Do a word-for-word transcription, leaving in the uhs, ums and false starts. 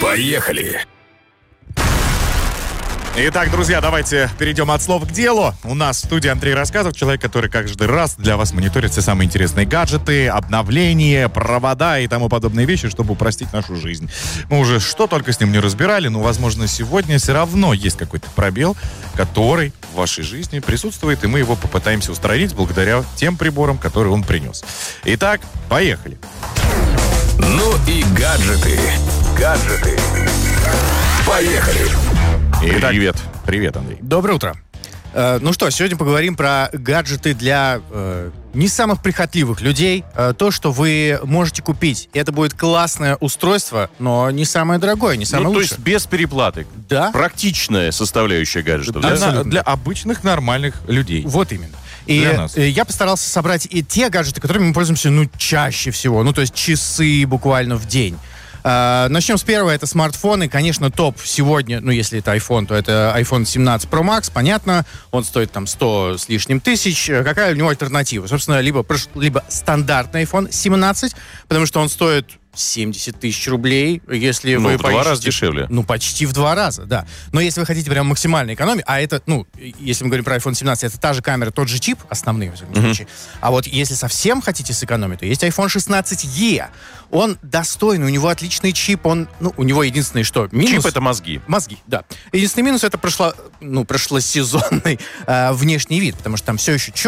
Поехали! Итак, друзья, давайте перейдем от слов к делу. У нас в студии Андрей Рассказов, человек, который каждый раз для вас мониторит все самые интересные гаджеты, обновления, провода и тому подобные вещи, чтобы упростить нашу жизнь. Мы уже что только с ним не разбирали, но, возможно, сегодня все равно есть какой-то пробел, который в вашей жизни присутствует, и мы его попытаемся устранить благодаря тем приборам, которые он принес. Итак, поехали. Ну и гаджеты. Гаджеты. Поехали. Итак, привет. Привет, Андрей. Доброе утро. Э, ну что, сегодня поговорим про гаджеты для э, не самых прихотливых людей. Э, то, что вы можете купить. Это будет классное устройство, но не самое дорогое, не самое ну, лучшее. То есть без переплаты. Да. Практичная составляющая гаджетов. Для, Да? на- для обычных нормальных людей. Вот именно. И Для нас. э, я постарался собрать и те гаджеты, которыми мы пользуемся, ну, чаще всего. Ну, то есть часы буквально в день. Uh, начнем с первого, это смартфоны. Конечно, топ сегодня, ну, если это iPhone, то это iPhone семнадцать Pro Max, понятно, он стоит там сто с лишним тысяч. Какая у него альтернатива? Собственно, либо, либо стандартный iPhone семнадцать, потому что он стоит семьдесят тысяч рублей, если Ну, вы в два поищете- раза дешевле. Ну, почти в два раза, да. Но если вы хотите прям максимальной экономии, а это, ну, если мы говорим про iPhone семнадцать, это та же камера, тот же чип, основные, в всяком случае. А вот если совсем хотите сэкономить, то есть iPhone шестнадцать и. Он достойный, у него отличный чип, он, ну, у него единственное, что минус... Чип — это мозги. Мозги, да. Единственный минус — это прошло, ну, прошлосезонный э, внешний вид, потому что там все еще